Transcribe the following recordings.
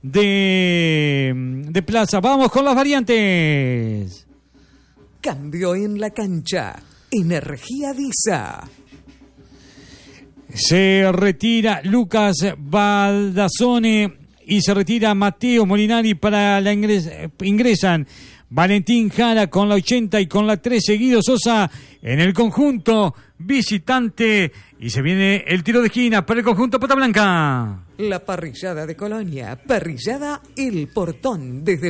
de Plaza. Vamos con las variantes. Cambio en la cancha. Energía Disa. Se retira Lucas Baldassone y se retira Mateo Molinari. Para la ingresan Valentín Jara con la 80 y con la 3 seguido Sosa en el conjunto visitante. Y se viene el tiro de esquina para el conjunto Pata Blanca. La parrillada de Colonia. Parrillada El Portón desde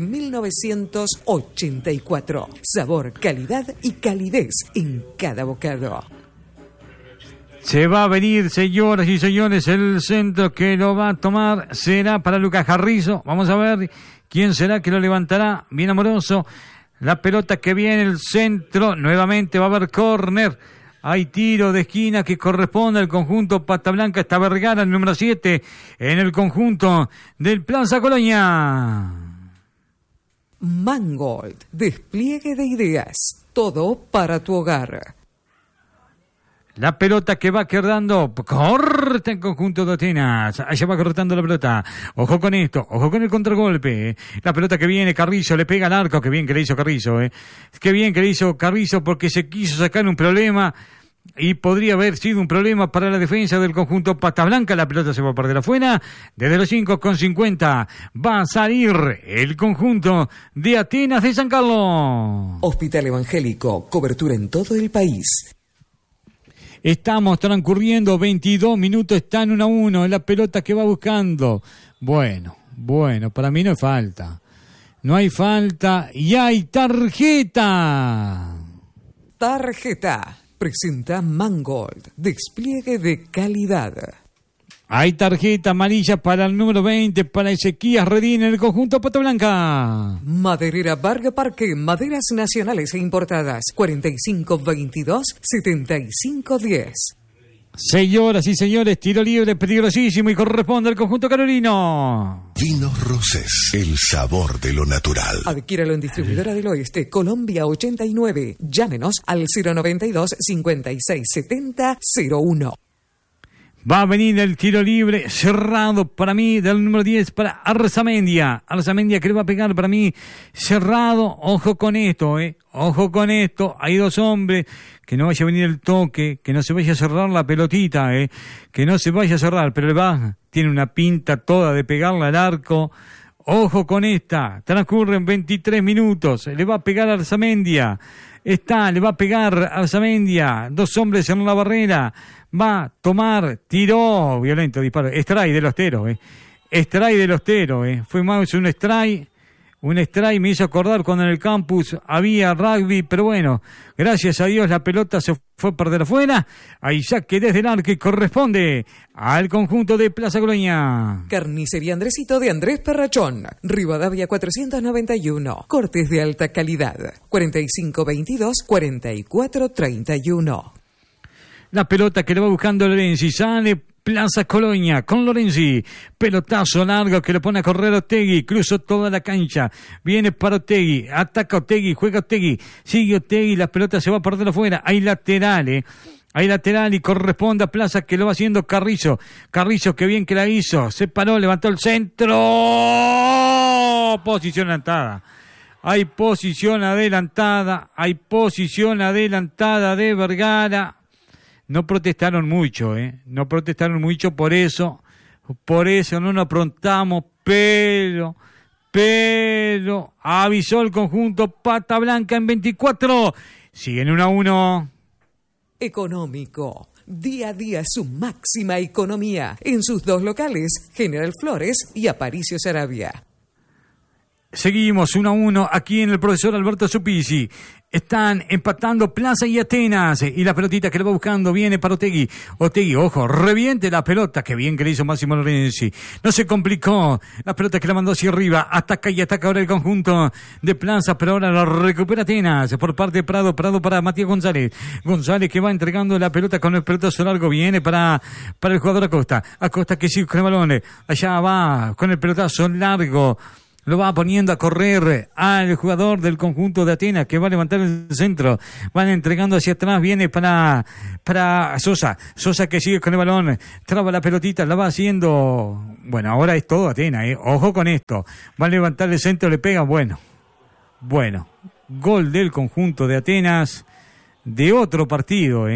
1984. Sabor, calidad y calidez en cada bocado. Se va a venir, señoras y señores, el centro que lo va a tomar será para Lucas Carrizo. Vamos a ver quién será que lo levantará. Bien amoroso. La pelota que viene, el centro. Nuevamente va a haber córner. Hay tiro de esquina que corresponde al conjunto Pata Blanca. Está Vergara, el número 7, en el conjunto del Plaza Colonia. Mangold. Despliegue de ideas. Todo para tu hogar. La pelota que va quedando, corta en conjunto de Atenas, allá va cortando la pelota, ojo con esto, ojo con el contragolpe, la pelota que viene, Carrizo le pega al arco, qué bien que le hizo Carrizo, qué bien que le hizo Carrizo porque se quiso sacar un problema y podría haber sido un problema para la defensa del conjunto Pata Blanca. La pelota se va a perder afuera, desde los 5:50 va a salir el conjunto de Atenas de San Carlos. Hospital Evangélico, cobertura en todo el país. Estamos transcurriendo 22 minutos, están 1-1, la pelota que va buscando. Bueno, para mí no hay falta. No hay falta y hay tarjeta. Tarjeta. Presenta Mangold. Despliegue de calidad. Hay tarjeta amarilla para el número 20, para Ezequías Redín en el conjunto Pata Blanca. Maderera Varga Parque, maderas nacionales e importadas, 4522-7510. Señoras y señores, tiro libre peligrosísimo y corresponde al conjunto carolino. Vinos Rosés, el sabor de lo natural. Adquiéralo en Distribuidora del Oeste, Colombia 89. Llámenos al 092-5670-01. Va a venir el tiro libre cerrado para mí del número 10 para Arzamendia. Arzamendia que le va a pegar para mí cerrado. Ojo con esto, Ojo con esto. Hay dos hombres. Que no vaya a venir el toque. Que no se vaya a cerrar la pelotita, Que no se vaya a cerrar. Pero le va. Tiene una pinta toda de pegarla al arco. Ojo con esta. Transcurren 23 minutos. Le va a pegar a Arzamendia. Le va a pegar a Arzamendia. Dos hombres en la barrera. Va a tomar, tiró, violento disparo, strike del Ostero, strike del Ostero, fue más un strike me hizo acordar cuando en el campus había rugby, pero bueno, gracias a Dios la pelota se fue a perder afuera, ahí saque desde el arco y corresponde al conjunto de Plaza Colonia. Carnicería Andresito de Andrés Perrachón, Rivadavia 491, cortes de alta calidad, 4522-4431. La pelota que le va buscando Lorenzi, sale Plaza Colonia con Lorenzi, pelotazo largo que le pone a correr Otegui, cruzó toda la cancha, viene para Otegui, ataca Otegui, juega Otegui, sigue Otegui, la pelota se va a perder afuera, hay lateral, hay lateral y corresponde a Plaza que lo va haciendo Carrizo, que bien que la hizo, se paró, levantó el centro, posición adelantada. Hay posición adelantada de Vergara. No protestaron mucho, No protestaron mucho, por eso no nos aprontamos, pero avisó el conjunto Pata Blanca en 24. Siguen 1-1. Económico. Día a día su máxima economía en sus dos locales, General Flores y Aparicio Saravia. Seguimos 1-1 aquí en el profesor Alberto Supisi. Están empatando Plaza y Atenas. Y la pelotita que le va buscando viene para Otegui. Otegui, ojo, reviente la pelota. Qué bien que le hizo Máximo Lorenzi. No se complicó. La pelota que la mandó hacia arriba. Ataca ahora el conjunto de Plaza. Pero ahora la recupera Atenas. Por parte de Prado para Matías González. González que va entregando la pelota con el pelotazo largo. Viene para el jugador Acosta. Acosta que sigue con el balón. Allá va con el pelotazo largo. lo va poniendo a correr al jugador del conjunto de Atenas, que va a levantar el centro, van entregando hacia atrás, viene para Sosa que sigue con el balón, traba la pelotita, la va haciendo, bueno, ahora es todo Atenas, ojo con esto, va a levantar el centro, le pega, bueno, gol del conjunto de Atenas, de otro partido,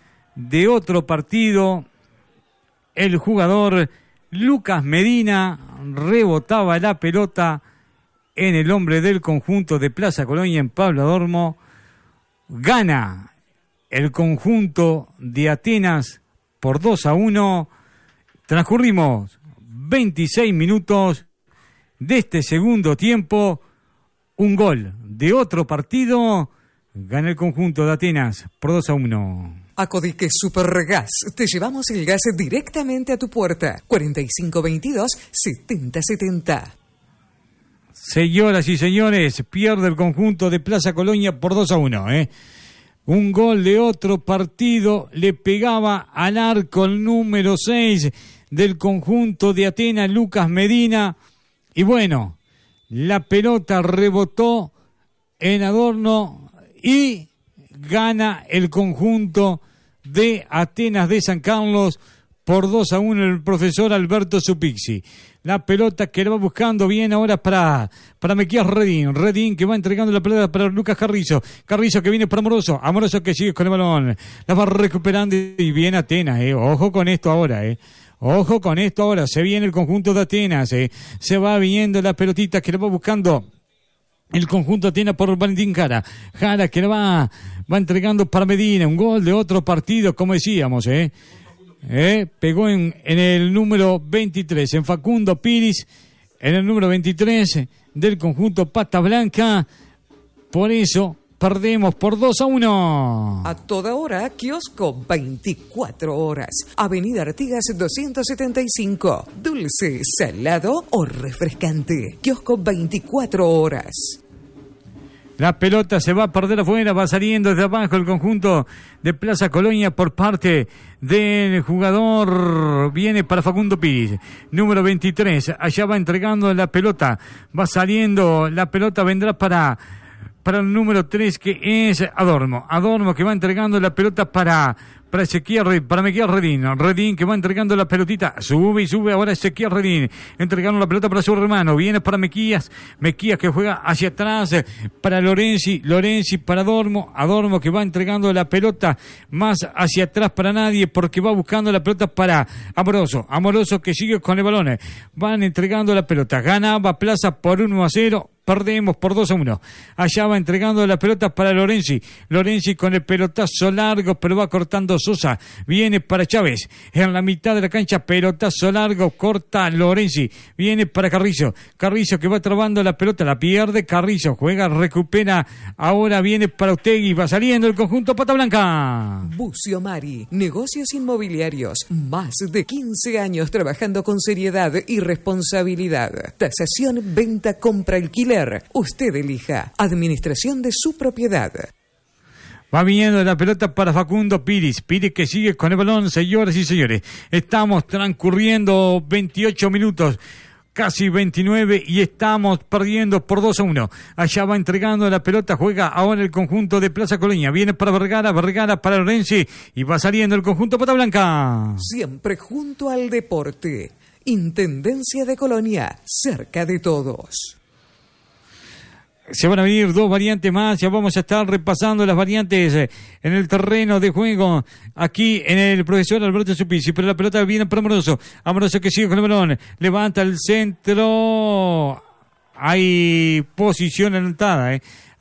el jugador Lucas Medina rebotaba la pelota en el hombre del conjunto de Plaza Colonia en Pablo Adormo. Gana el conjunto de Atenas por 2-1. Transcurrimos 26 minutos de este segundo tiempo. Un gol de otro partido. Gana el conjunto de Atenas por 2-1. A Codique Supergas te llevamos el gas directamente a tu puerta. 4522-7070. Señoras y señores, pierde el conjunto de Plaza Colonia por 2-1. Un gol de otro partido, le pegaba al arco el número 6 del conjunto de Atenas, Lucas Medina. Y bueno, la pelota rebotó en Adorno y gana el conjunto de Atenas de San Carlos por 2-1 el profesor Alberto Supixi. La pelota que la va buscando bien ahora para Mequías Redín que va entregando la pelota para Lucas Carrizo que viene para Amoroso que sigue con el balón, la va recuperando y viene Atenas, ojo con esto ahora, ojo con esto ahora, se viene el conjunto de Atenas, se va viniendo la pelotita que la va buscando el conjunto Atenas por Valentín Jara que la va entregando para Medina, un gol de otro partido, como decíamos, pegó en el número 23, en Facundo Piris, en el número 23 del conjunto Pata Blanca, por eso perdemos por 2-1. A toda hora, kiosco 24 horas. Avenida Artigas 275. Dulce, salado o refrescante. Kiosco 24 horas. La pelota se va a perder afuera, va saliendo desde abajo el conjunto de Plaza Colonia por parte del jugador, viene para Facundo Piris, número 23, allá va entregando la pelota, va saliendo, la pelota vendrá para el número 3 que es Adorno que va entregando la pelota para Mequías Redín que va entregando la pelotita, sube ahora Ezequiel Redín, entregando la pelota para su hermano, viene para Mequías que juega hacia atrás para Lorenzi para Adorno que va entregando la pelota más hacia atrás para nadie porque va buscando la pelota para Amoroso que sigue con el balón, van entregando la pelota, ganaba Plaza por 1-0, perdemos por 2-1. Allá va entregando la pelota para Lorenzi con el pelotazo largo, pero va cortando Sosa. Viene para Chávez. En la mitad de la cancha, pelotazo largo, corta Lorenzi. Viene para Carrizo que va trabando la pelota, la pierde Carrizo. Juega, recupera. Ahora viene para Utegui. Va saliendo el conjunto Pata Blanca. Bucio Mari, negocios inmobiliarios. Más de 15 años trabajando con seriedad y responsabilidad. Tasación, venta, compra, alquiler. Usted elija. Administración de su propiedad. Va viniendo la pelota para Facundo Piris que sigue con el balón, señoras y señores. Estamos transcurriendo 28 minutos, casi 29, y estamos perdiendo por 2-1. Allá va entregando la pelota, juega ahora el conjunto de Plaza Colonia. Viene para Vergara para Lorenzi y va saliendo el conjunto Pata Blanca. Siempre junto al deporte. Intendencia de Colonia, cerca de todos. Se van a venir dos variantes más, ya vamos a estar repasando las variantes en el terreno de juego aquí en el profesor Alberto Supixi, pero la pelota viene para Amoroso que sigue con el balón, levanta el centro, hay posición adelantada,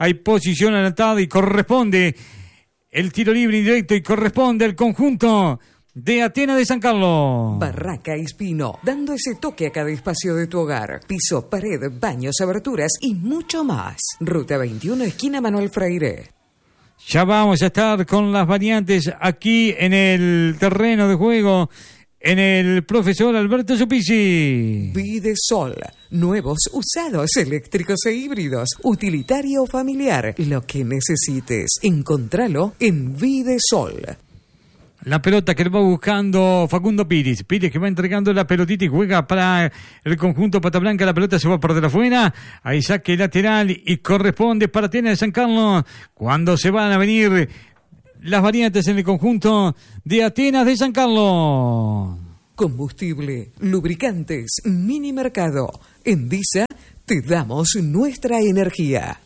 y corresponde el tiro libre indirecto y corresponde al conjunto de Atenas de San Carlos. Barraca Espino, dando ese toque a cada espacio de tu hogar. Piso, pared, baños, aberturas y mucho más. Ruta 21, esquina Manuel Freire. Ya vamos a estar con las variantes aquí en el terreno de juego, en el profesor Alberto Supixi. Videsol, nuevos, usados, eléctricos e híbridos, utilitario o familiar, lo que necesites. Encontralo en Videsol. La pelota que le va buscando Facundo Piris. Piris que va entregando la pelotita y juega para el conjunto Pata Blanca. La pelota se va a perder afuera. Ahí saque lateral y corresponde para Atenas de San Carlos. Cuando se van a venir las variantes en el conjunto de Atenas de San Carlos. Combustible, lubricantes, mini mercado. En Visa te damos nuestra energía.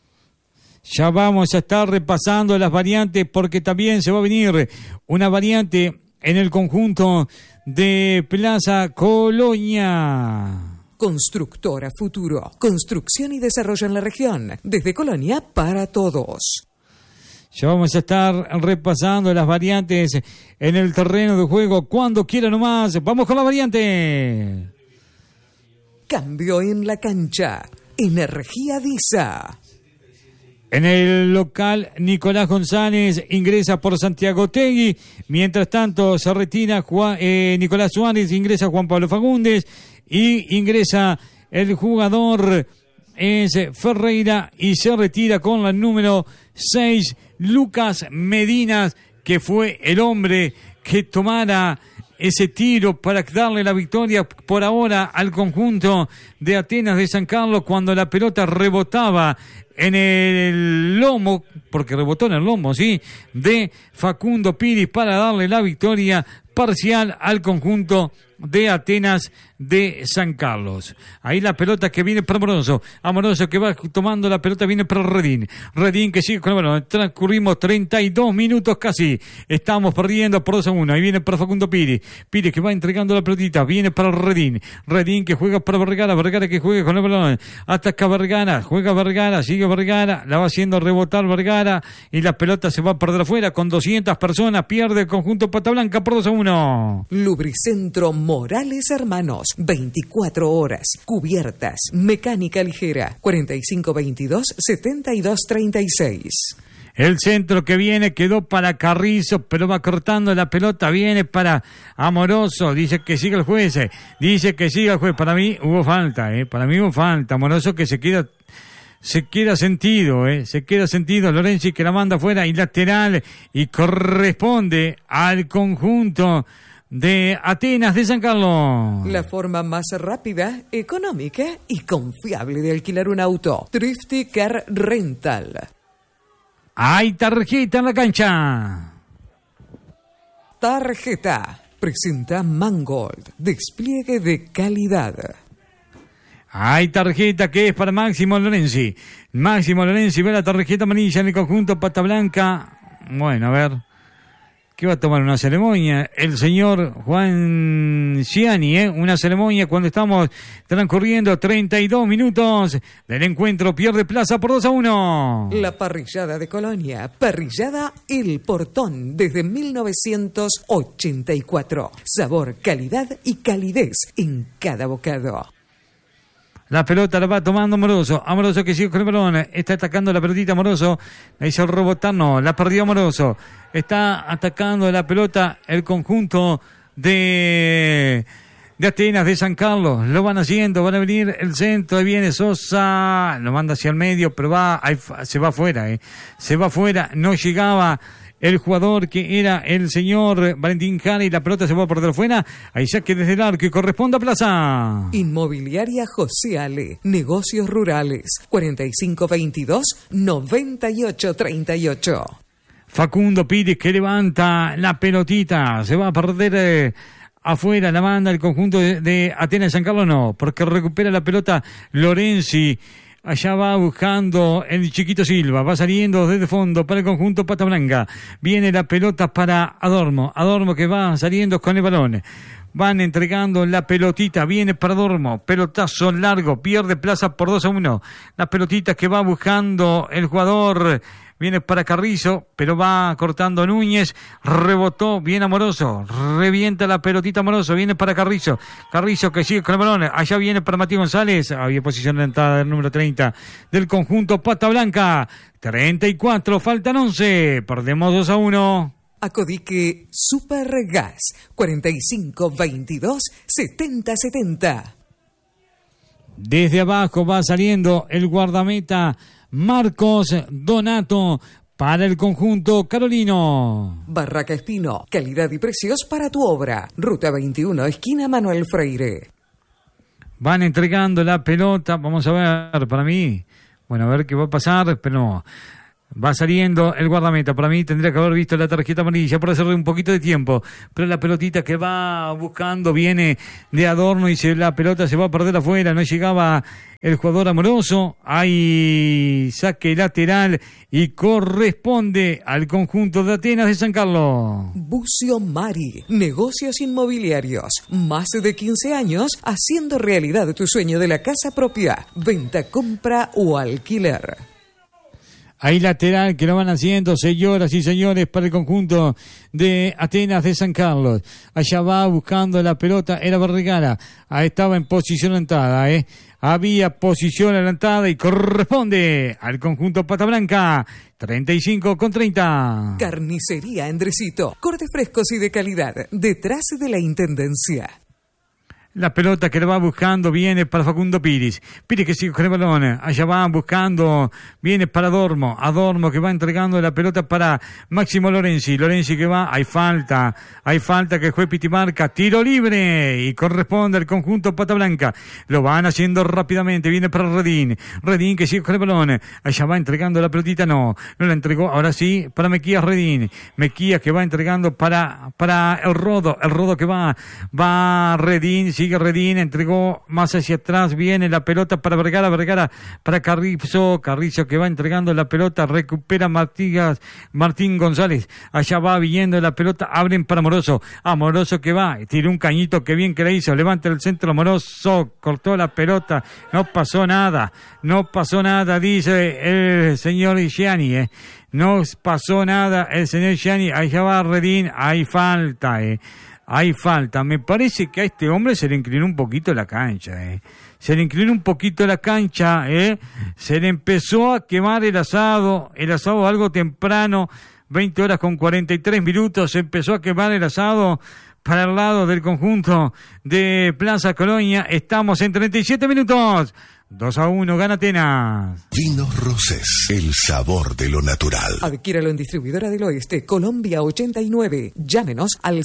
Ya vamos a estar repasando las variantes porque también se va a venir una variante en el conjunto de Plaza Colonia. Constructora Futuro. Construcción y desarrollo en la región. Desde Colonia para todos. Ya vamos a estar repasando las variantes en el terreno de juego. Cuando quiera nomás. Vamos con la variante. Cambio en la cancha. Energía Visa. En el local, Nicolás González ingresa por Santiago Tegui. Mientras tanto, se retira Nicolás Suárez, ingresa Juan Pablo Fagundes y ingresa el jugador Ferreira y se retira con la número 6, Lucas Medinas, que fue el hombre que tomara ese tiro para darle la victoria por ahora al conjunto de Atenas de San Carlos cuando la pelota rebotaba en el lomo, porque rebotó en el lomo, sí, de Facundo Piris para darle la victoria parcial al conjunto de Atenas de San Carlos. Ahí la pelota que viene para Amoroso. Amoroso que va tomando la pelota, viene para Redín. Redín que sigue con el balón. Transcurrimos 32 minutos casi. Estamos perdiendo por 2-1. Ahí viene para Facundo Piris. Piris que va entregando la pelotita. Viene para Redín. Redín que juega para Vergara. Vergara que juega con el balón. Ataca Vergara. Juega Vergara. Sigue Vergara. La va haciendo rebotar Vergara. Y la pelota se va a perder afuera con 200 personas. Pierde el conjunto Pata Blanca por 2-1. Lubricentro Morales Hermanos. 24 horas. Cubiertas. Mecánica ligera. 4522-7236. El centro que viene quedó para Carrizo, pero va cortando la pelota. Viene para Amoroso. Dice que siga el juez. Dice que siga el juez. Para mí hubo falta. Para mí hubo falta. Amoroso que se queda sentido, se queda sentido. Lorenzi que la manda afuera y lateral. Y corresponde al conjunto de Atenas de San Carlos. La forma más rápida, económica y confiable de alquilar un auto. Thrifty Car Rental. Hay tarjeta en la cancha. Tarjeta. Presenta Mangold. Despliegue de calidad. Hay tarjeta que es para Máximo Lorenzi. Máximo Lorenzi ve la tarjeta amarilla en el conjunto Pata Blanca. Bueno, a ver. ¿Qué va a tomar? Una ceremonia el señor Juan Ciani, una ceremonia cuando estamos transcurriendo 32 minutos del encuentro. Pierde plaza por 2-1. La parrillada de Colonia, parrillada El Portón, desde 1984. Sabor, calidad y calidez en cada bocado. La pelota la va tomando Amoroso. Amoroso que sigue con el balón. Está atacando la pelotita Amoroso. La hizo rebotar, no. La perdió Amoroso. Está atacando la pelota el conjunto de Atenas de San Carlos. Lo van haciendo. Van a venir el centro. Ahí viene Sosa. Lo manda hacia el medio, pero se va afuera. Se va afuera. No llegaba el jugador que era el señor Valentín Jara y la pelota se va a perder fuera. Ahí saque desde el arco y corresponde a Plaza. Inmobiliaria José Ale. Negocios rurales. 4522-9838. Facundo Pires que levanta la pelotita. Se va a perder afuera. La manda el conjunto de Atenas de San Carlos. No, porque recupera la pelota Lorenzi. Allá va buscando el Chiquito Silva, va saliendo desde fondo para el conjunto Pata Blanca. Viene la pelota para Adormo, Adormo que va saliendo con el balón. Van entregando la pelotita, viene para Adormo, pelotazo largo, pierde plaza por 2-1. La pelotita que va buscando el jugador. Viene para Carrizo, pero va cortando Núñez, rebotó, bien Amoroso, revienta la pelotita Amoroso, viene para Carrizo, Carrizo que sigue con el balón, allá viene para Matías González, había posición de entrada del número 30 del conjunto Pata Blanca, 34, faltan 11, perdemos 2-1. Acodique Supergas, 4522-7070. Desde abajo va saliendo el guardameta Marcos Donato para el conjunto carolino. Barraca Espino, calidad y precios para tu obra. Ruta 21, esquina Manuel Freire. Van entregando la pelota, vamos a ver, para mí, bueno, a ver qué va a pasar, pero no. Va saliendo el guardameta. Para mí tendría que haber visto la tarjeta amarilla para hacerle un poquito de tiempo. Pero la pelotita que va buscando viene de adorno y la pelota se va a perder afuera. No llegaba el jugador Amoroso. Hay saque lateral y corresponde al conjunto de Atenas de San Carlos. Bucio Mari, negocios inmobiliarios. Más de 15 años haciendo realidad tu sueño de la casa propia. Venta, compra o alquiler. Hay lateral que lo van haciendo, señoras y señores, para el conjunto de Atenas de San Carlos. Allá va buscando la pelota, era Vergara. Ahí estaba en posición adelantada, Había posición adelantada y corresponde al conjunto Pata Blanca. 35-30. Carnicería Endrecito. Cortes frescos y de calidad. Detrás de la Intendencia. La pelota que le va buscando viene para Facundo Piris. Piris que sigue con el balón. Allá va buscando. Viene para Adormo. Adormo que va entregando la pelota para Máximo Lorenzi. Lorenzi que va. Hay falta. Hay falta que el juez Pitimarca. Tiro libre. Y corresponde al conjunto Pata Blanca. Lo van haciendo rápidamente. Viene para Redín. Redín que sigue con el balón. Allá va entregando la pelotita. No la entregó. Ahora sí para Mequías Redín. Mequías que va entregando para el Rodo. El Rodo que va. Va Redín. Sigue Redín, entregó más hacia atrás, viene la pelota para Vergara, Vergara para Carrizo que va entregando la pelota, recupera Martín González, allá va viendo la pelota, abren para Amoroso que va, tiró un cañito, que bien que le hizo, levanta el centro Amoroso, cortó la pelota, no pasó nada, dice el señor Gianni, no pasó nada el señor Gianni, allá va Redín, hay falta, Hay falta. Me parece que a este hombre se le inclinó un poquito la cancha, Se le inclinó un poquito la cancha, Se le empezó a quemar el asado algo temprano, 20 horas con 43 minutos, se empezó a quemar el asado para el lado del conjunto de Plaza Colonia. Estamos en 37 minutos. 2-1, gana Atenas. Vinos Rosés, el sabor de lo natural. Adquiéralo en Distribuidora del Oeste, Colombia 89. Llámenos al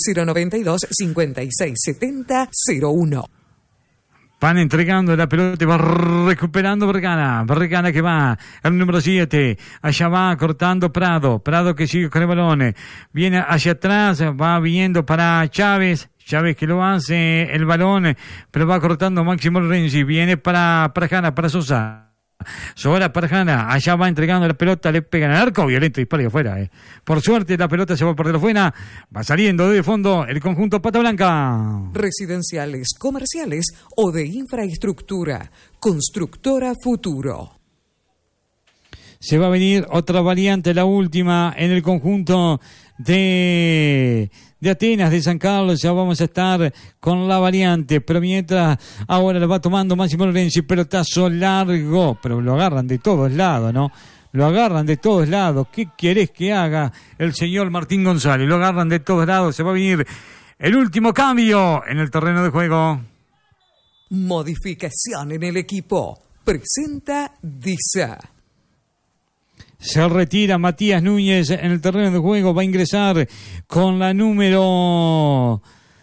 092-5670-01. Van entregando la pelota y va recuperando Vergara. Vergara que va al número 7. Allá va cortando Prado. Prado que sigue con el balón. Viene hacia atrás, va viendo para Chávez. Chávez que lo hace el balón, pero va cortando Máximo Lorenzi. Viene para Jana, para Sosa. Sola para Jana, allá va entregando la pelota, le pegan al arco, violento disparo y afuera. Por suerte la pelota se va a perder afuera, va saliendo de fondo el conjunto Pata Blanca. Residenciales, comerciales o de infraestructura, Constructora Futuro. Se va a venir otra variante, la última en el conjunto de Atenas, de San Carlos. Ya vamos a estar con la variante, pero mientras ahora lo va tomando Máximo Lorenzi, pelotazo largo, pero lo agarran de todos lados, ¿no? Lo agarran de todos lados. ¿Qué querés que haga el señor Martín González? Lo agarran de todos lados. Se va a venir el último cambio en el terreno de juego. Modificación en el equipo. Presenta DISA. Se retira Matías Núñez en el terreno de juego, va a ingresar con la número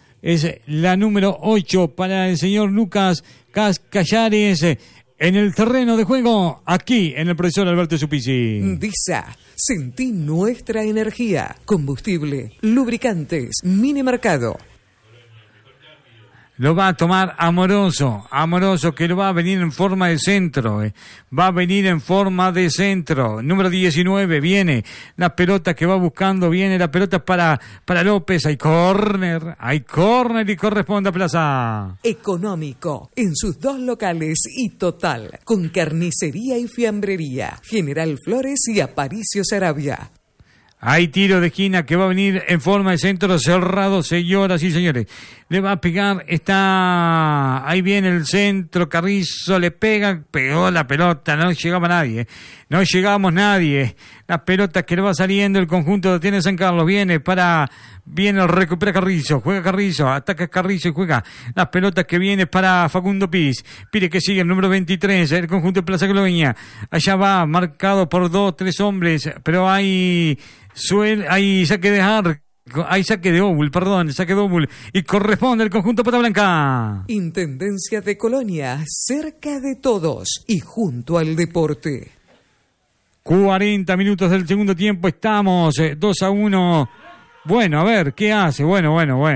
8 para el señor Lucas Cascallares en el terreno de juego, aquí en el profesor Alberto Supisi. DISA, sentí nuestra energía, combustible, lubricantes, mini mercado. Lo va a tomar Amoroso que lo va a venir en forma de centro, va a venir en forma de centro, número 19, viene la pelota que va buscando, viene la pelota para López, hay córner y corresponde a Plaza. Económico, en sus dos locales y total, con carnicería y fiambrería, General Flores y Aparicio Sarabia. Hay tiro de esquina que va a venir en forma de centro cerrado, señoras y señores. Le va a pegar, ahí viene el centro, Carrizo le pegó la pelota, no llegaba nadie. No llegamos nadie. La pelota que le va saliendo el conjunto de Atenas San Carlos viene para Viene, recupera Carrizo, juega Carrizo, ataca Carrizo y juega las pelotas que viene para Facundo Piris. Pide que sigue el número 23, el conjunto de Plaza Colonia. Allá va, marcado por 2-3 hombres, pero hay saque de arco. Hay saque de óvul, y corresponde al conjunto Pata Blanca. Intendencia de Colonia, cerca de todos y junto al deporte. 40 minutos del segundo tiempo, estamos 2-1. Bueno, a ver, ¿qué hace? Bueno.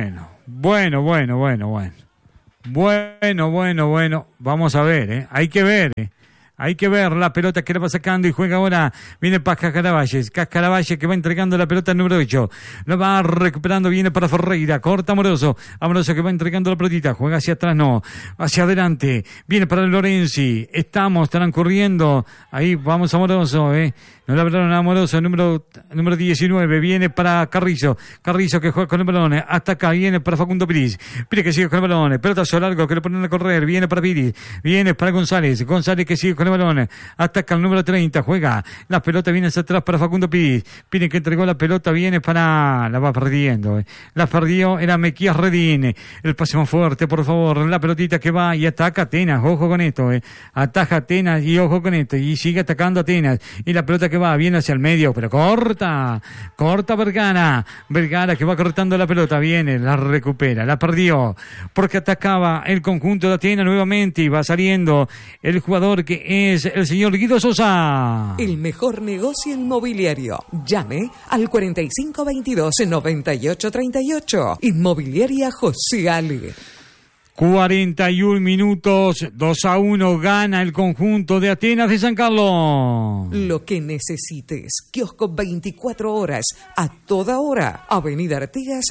Vamos a ver, hay que ver, Hay que ver la pelota que le va sacando y juega ahora. Viene para Cascaravalle que va entregando la pelota al número 8. Lo va recuperando, viene para Ferreira. Corta Amoroso que va entregando la pelotita. Juega hacia atrás, no. Hacia adelante. Viene para Lorenzi. Estamos transcurriendo. Ahí vamos Amoroso, No le hablaron a Amoroso, número 19. Viene para Carrizo que juega con el balón. Hasta acá viene para Facundo Piris. Pide que sigue con el balón. Pelotazo largo que le ponen a correr. Viene para Piris. Viene para González que sigue con el balón. Hasta acá el número 30. Juega. La pelota viene hacia atrás para Facundo Piris. Pide que entregó la pelota. Viene para... La va perdiendo. La perdió. Era Mequías Redín. El pase más fuerte, por favor. La pelotita que va y ataca Atenas. Ojo con esto. Ataja Atenas y ojo con esto. Y sigue atacando Atenas. Y la pelota que va, viene hacia el medio, pero corta Vergara que va cortando la pelota, viene, la recupera, la perdió, porque atacaba el conjunto de Atenas nuevamente y va saliendo el jugador que es el señor Guido Sosa. El mejor negocio inmobiliario. Llame al 4522-9838. Inmobiliaria José Ale. 41 minutos, 2-1, gana el conjunto de Atenas de San Carlos. Lo que necesites, kiosco 24 horas, a toda hora, Avenida Artigas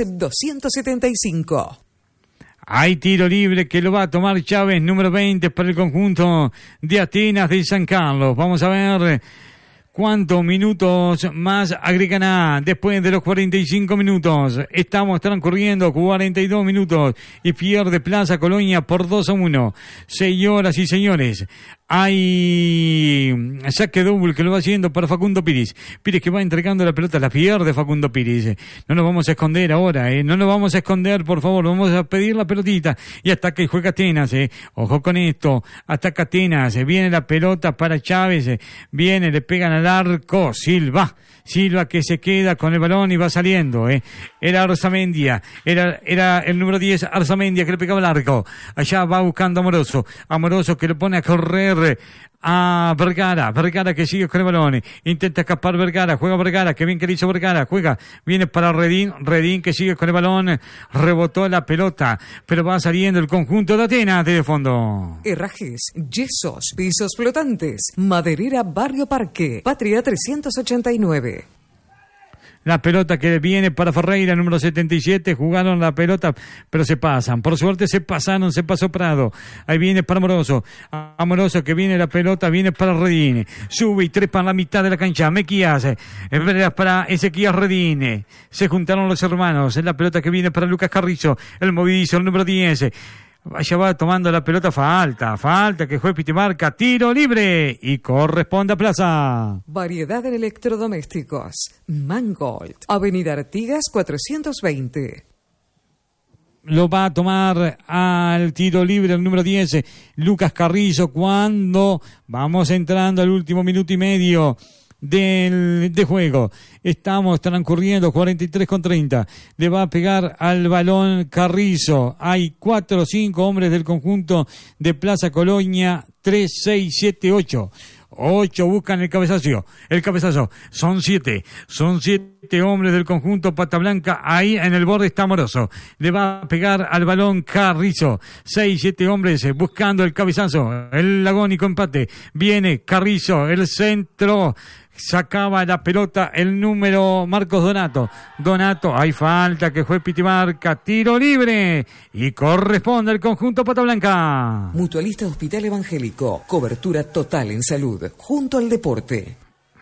275. Hay tiro libre que lo va a tomar Chávez, número 20 para el conjunto de Atenas de San Carlos. Vamos a ver cuántos minutos más agregan después de los 45 minutos. Estamos transcurriendo 42 minutos y pierde Plaza Colonia por 2-1. Señoras y señores, hay saque doble que lo va haciendo para Facundo Piris. Piris que va entregando la pelota, la pierde Facundo Piris. No nos vamos a esconder ahora, no nos vamos a esconder, por favor. Vamos a pedir la pelotita y ataca y juega Atenas. Ojo con esto, ataca Atenas. Viene la pelota para Chávez. Viene, le pegan al arco. Silva que se queda con el balón y va saliendo. Era Arzamendia, era el número 10 Arzamendia que le pegaba el arco. Allá va buscando Amoroso que le pone a correr a Vergara que sigue con el balón, intenta escapar juega Vergara, que bien que le hizo Vergara, viene para Redín que sigue con el balón, rebotó la pelota, pero va saliendo el conjunto de Atenas desde el fondo. Herrajes, yesos, pisos flotantes, Maderera Barrio Parque, Patria 389. La pelota que viene para Ferreira, número 77, jugaron la pelota, pero se pasan. Por suerte se pasó Prado. Ahí viene para Amoroso que viene la pelota, viene para Redín. Sube y trepa en la mitad de la cancha. Mequías, para Ezequías Redín. Se juntaron los hermanos. Es la pelota que viene para Lucas Carrizo, el movidizo, el número 10. Allá va tomando la pelota, falta que juez Pitimarca, tiro libre y corresponde a Plaza. Variedad en electrodomésticos, Mangold, Avenida Artigas 420. Lo va a tomar al tiro libre el número 10, Lucas Carrizo, cuando vamos entrando al último minuto y medio de juego. Estamos transcurriendo 43:30. Le va a pegar al balón Carrizo. Hay 4 o 5 hombres del conjunto de Plaza Colonia. 3, 6, 7, 8. 8 buscan el cabezazo. Son 7 hombres del conjunto Pata Blanca. Ahí en el borde está Amoroso. Le va a pegar al balón Carrizo. 6, 7 hombres buscando el cabezazo. El agónico empate. Viene Carrizo, el centro. Sacaba la pelota el número Marcos Donato, hay falta que fue Pitimarca, tiro libre y corresponde al conjunto Pata Blanca. Mutualista Hospital Evangélico, cobertura total en salud, junto al deporte.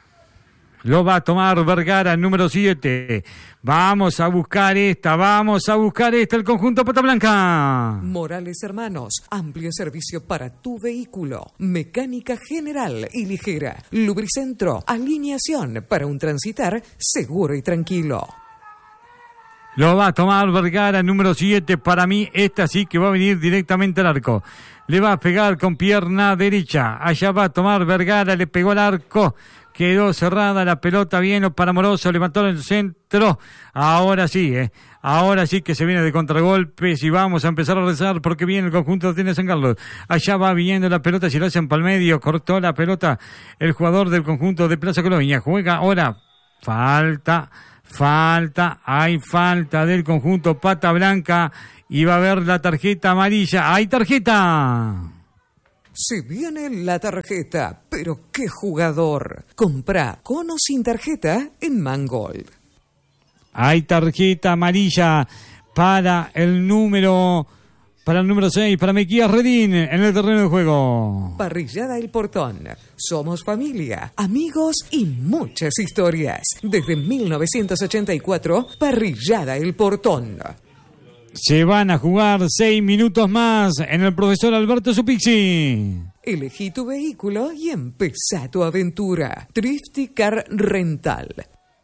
Lo va a tomar Vergara, número 7. Vamos a buscar esta, el conjunto Pata Blanca. Morales Hermanos, amplio servicio para tu vehículo. Mecánica general y ligera. Lubricentro, alineación para un transitar seguro y tranquilo. Lo va a tomar Vergara, número 7. Para mí, esta sí que va a venir directamente al arco. Le va a pegar con pierna derecha. Allá va a tomar Vergara, le pegó al arco. Quedó cerrada la pelota, bien para Moroso, levantó el centro. Ahora sí que se viene de contragolpes y vamos a empezar a rezar porque viene el conjunto de Atenas San Carlos. Allá va viniendo la pelota, si lo hacen para el medio, cortó la pelota el jugador del conjunto de Plaza Colonia. Juega ahora, hay falta del conjunto Pata Blanca y va a haber la tarjeta amarilla. ¡Hay tarjeta! Se viene la tarjeta, pero qué jugador. Comprá con o sin tarjeta en Mangold. Hay tarjeta amarilla para el número 6, para Mequías Redín en el terreno de juego. Parrillada El Portón. Somos familia, amigos y muchas historias. Desde 1984, Parrillada El Portón. Se van a jugar 6 minutos más en el profesor Alberto Supixi. Elegí tu vehículo y empezá tu aventura. Thrifty Car Rental.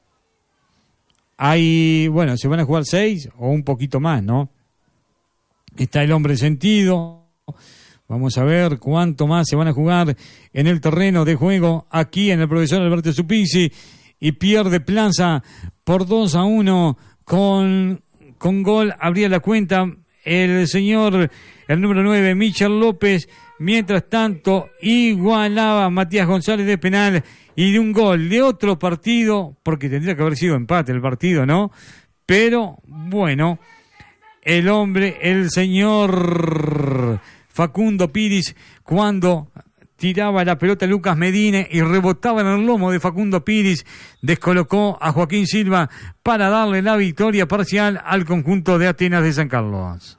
Se van a jugar 6 o un poquito más, ¿no? Está el hombre sentido. Vamos a ver cuánto más se van a jugar en el terreno de juego aquí en el profesor Alberto Supixi. Y pierde Plaza por 2-1 con gol. Abría la cuenta el número 9, Michel López. Mientras tanto, igualaba Matías González de penal y de un gol de otro partido, porque tendría que haber sido empate el partido, ¿no? Pero, bueno, el señor Facundo Piris, cuando tiraba la pelota Lucas Medina y rebotaba en el lomo de Facundo Piris, descolocó a Joaquín Silva para darle la victoria parcial al conjunto de Atenas de San Carlos.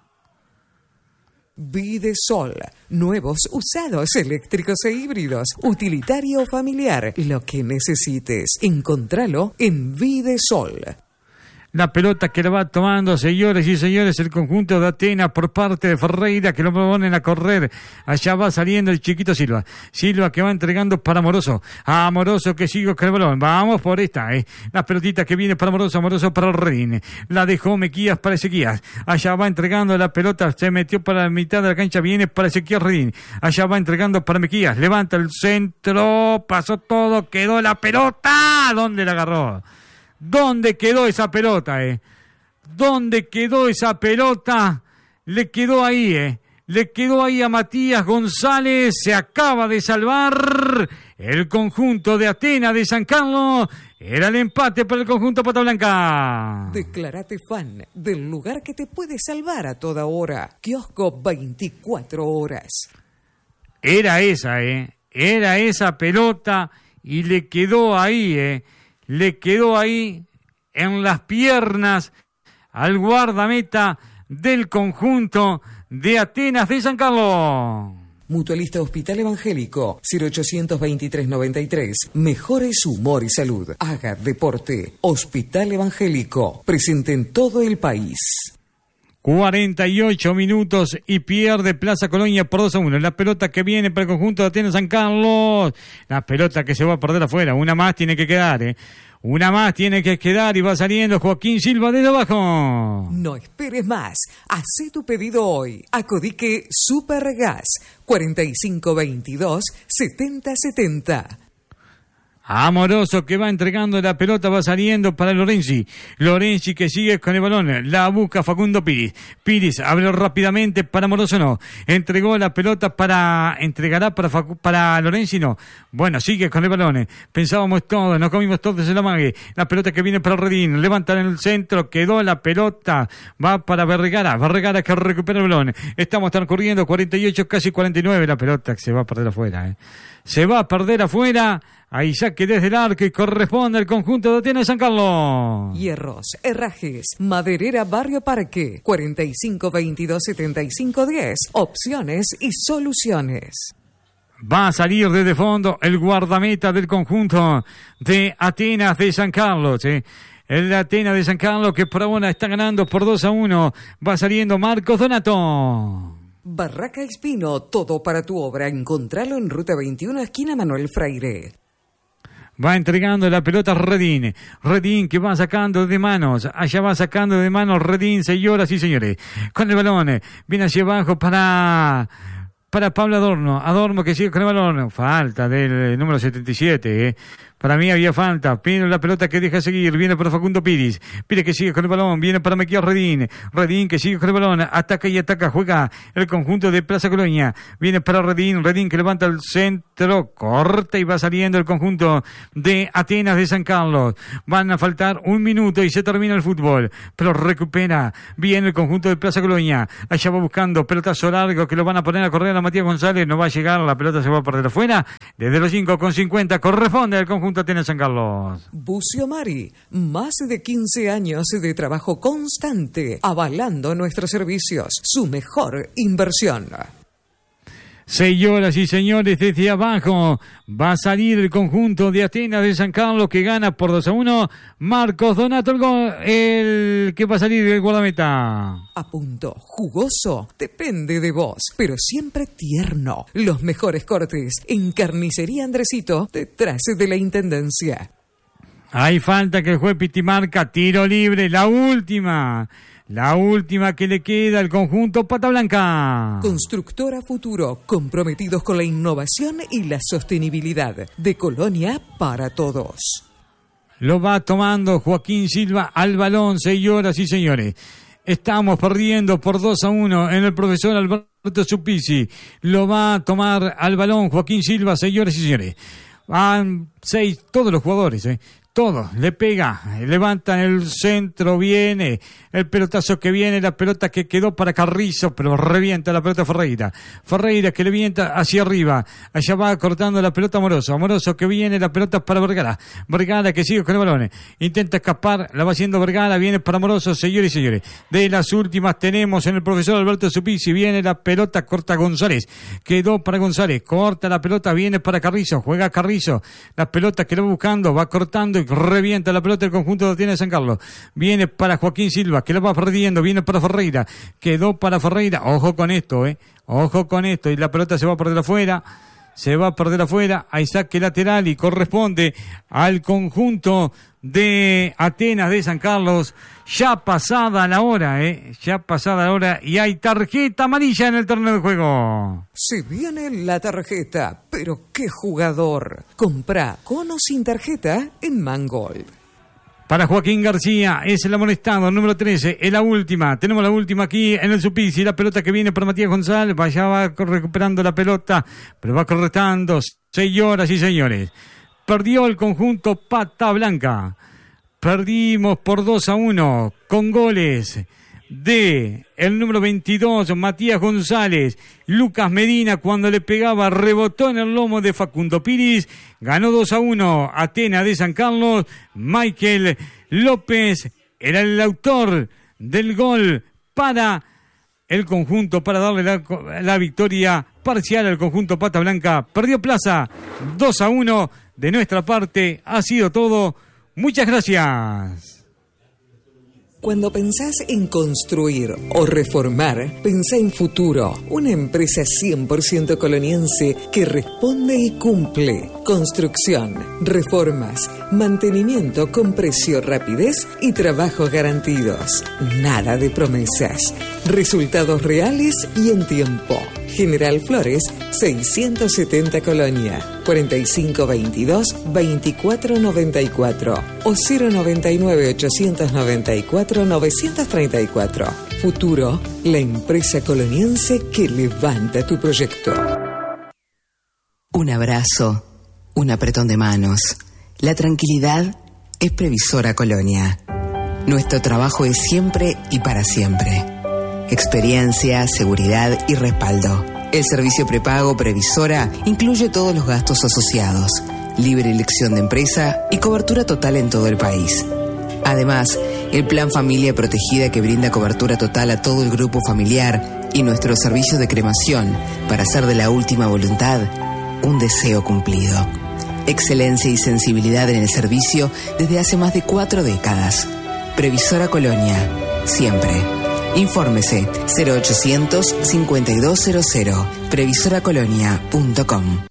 Videsol. Nuevos, usados, eléctricos e híbridos. Utilitario o familiar. Lo que necesites. Encontralo en Videsol. La pelota que la va tomando, señores y señores, el conjunto de Atenas por parte de Ferreira, que lo ponen a correr. Allá va saliendo el chiquito Silva. Silva que va entregando para Moroso. A Moroso que sigue con el balón. Vamos por esta, La pelotita que viene para Moroso para el Redín. La dejó Mequías para Ezequías. Allá va entregando la pelota, se metió para la mitad de la cancha, viene para Ezequías Redín. Allá va entregando para Mequías. Levanta el centro, pasó todo, quedó la pelota. ¿Dónde la agarró? ¿Dónde quedó esa pelota, ¿Dónde quedó esa pelota? Le quedó ahí, Le quedó ahí a Matías González. Se acaba de salvar el conjunto de Atenas de San Carlos. Era el empate para el conjunto Pata Blanca. Declárate fan del lugar que te puede salvar a toda hora. Kiosco 24 horas. Era esa, Era esa pelota y le quedó ahí, Le quedó ahí en las piernas al guardameta del conjunto de Atenas de San Carlos. Mutualista Hospital Evangélico, 0823-93. Mejores humor y salud. Haga deporte. Hospital Evangélico. Presente en todo el país. 48 minutos y pierde Plaza Colonia por 2-1. La pelota que viene para el conjunto de Atenas San Carlos. La pelota que se va a perder afuera. Una más tiene que quedar, Una más tiene que quedar y va saliendo Joaquín Silva desde abajo. No esperes más. Hacé tu pedido hoy. Acodique Supergas 4522-7070. Amoroso que va entregando la pelota, va saliendo para Lorenzi. Lorenzi que sigue con el balón. La busca Facundo Piris. Piris abre rápidamente para Amoroso, no. Entregó la pelota entregará para Lorenzi, no. Bueno, sigue con el balón. Pensábamos todos, nos comimos todos el amague. La pelota que viene para Redín. Levanta en el centro, quedó la pelota. Va para Vergara. Vergara que recupera el balón. Estamos transcurriendo 48, casi 49. La pelota que se va a perder afuera, Se va a perder afuera. Ahí saque desde el arco y corresponde al conjunto de Atenas de San Carlos. Hierros, herrajes, Maderera Barrio Parque, 4522-7510. Opciones y soluciones. Va a salir desde fondo el guardameta del conjunto de Atenas de San Carlos, El Atenas de San Carlos que por ahora está ganando por 2-1. Va saliendo Marcos Donato. Barraca Espino, todo para tu obra. Encontralo en Ruta 21, esquina Manuel Freire. Va entregando la pelota a Redín. Redín que va sacando de manos. Allá va sacando de manos Redín, señoras y señores. Con el balón. Viene hacia abajo para Pablo Adorno. Adorno que sigue con el balón. Falta del número 77, Para mí había falta. Pide la pelota que deja seguir. Viene para Facundo Piris. Pires que sigue con el balón. Viene para Mequías Redín. Redín que sigue con el balón. Ataca y ataca. Juega el conjunto de Plaza Colonia. Viene para Redín. Redín que levanta el centro. Corta y va saliendo el conjunto de Atenas de San Carlos. Van a faltar 1 minuto y se termina el fútbol. Pero recupera bien el conjunto de Plaza Colonia. Allá va buscando pelotazo largo que lo van a poner a correr a Matías González. No va a llegar. La pelota se va a perder afuera. Desde los 5:50 corresponde al conjunto Atenas San Carlos. Bucio Mari, más de 15 años de trabajo constante, avalando nuestros servicios, su mejor inversión. Señoras y señores, desde abajo va a salir el conjunto de Atenas de San Carlos que gana por 2-1. Marcos Donato, el que va a salir del guardameta. A punto, jugoso, depende de vos, pero siempre tierno. Los mejores cortes en Carnicería Andresito, detrás de la Intendencia. Hay falta que el juez Piti marca, tiro libre, la última que le queda al conjunto Pata Blanca. Constructora Futuro, comprometidos con la innovación y la sostenibilidad. De Colonia para todos. Lo va tomando Joaquín Silva al balón, señoras y señores. Estamos perdiendo por 2-1 en el profesor Alberto Supisi. Lo va a tomar al balón Joaquín Silva, señoras y señores. Van 6, todos los jugadores, Todos, le pega, levantan el centro, viene el pelotazo que viene, la pelota que quedó para Carrizo, pero revienta la pelota Ferreira. Ferreira que le vienta hacia arriba, allá va cortando la pelota Moroso. Moroso que viene, la pelota para Vergara. Vergara que sigue con el balón, intenta escapar, la va haciendo Vergara, viene para Moroso, señores y señores. De las últimas tenemos en el profesor Alberto Supisi, viene la pelota, corta González, quedó para González, corta la pelota, viene para Carrizo, juega Carrizo, la pelota que lo va buscando, va cortando y revienta la pelota del conjunto de Atenas de San Carlos. Viene para Joaquín Silva, que lo va perdiendo, viene para Ferreira, quedó para Ferreira, ojo con esto, ojo con esto, y la pelota se va a perder afuera, hay saque lateral y corresponde al conjunto de Atenas de San Carlos, ya pasada la hora, y hay tarjeta amarilla en el terreno de juego. Se viene la tarjeta, pero qué jugador. Comprá con o sin tarjeta en Mangold. Para Joaquín García, es el amonestado, número 13, es la última. Tenemos la última aquí en el Supisi, la pelota que viene para Matías González, ya va recuperando la pelota, pero va corretando, señoras y señores. Perdió el conjunto Pata Blanca. Perdimos por 2-1 con goles de el número 22, Matías González. Lucas Medina, cuando le pegaba, rebotó en el lomo de Facundo Piris. Ganó 2-1 Atenas de San Carlos. Michael López era el autor del gol para el conjunto, para darle la victoria parcial al conjunto Pata Blanca. Perdió Plaza 2-1. De nuestra parte ha sido todo. Muchas gracias. Cuando pensás en construir o reformar, pensá en Futuro, una empresa 100% coloniense que responde y cumple. Construcción, reformas, mantenimiento con precio, rapidez y trabajos garantidos. Nada de promesas. Resultados reales y en tiempo. General Flores, 670 Colonia, 4522-2494 o 099-894-934. Futuro, la empresa coloniense que levanta tu proyecto. Un abrazo, un apretón de manos. La tranquilidad es Previsora Colonia. Nuestro trabajo es siempre y para siempre. Experiencia, seguridad y respaldo. El servicio prepago Previsora incluye todos los gastos asociados, libre elección de empresa y cobertura total en todo el país. Además, el Plan Familia Protegida que brinda cobertura total a todo el grupo familiar y nuestro servicio de cremación para hacer de la última voluntad un deseo cumplido. Excelencia y sensibilidad en el servicio desde hace más de 4 décadas. Previsora Colonia, siempre. Infórmese 0800 5200 previsoracolonia.com.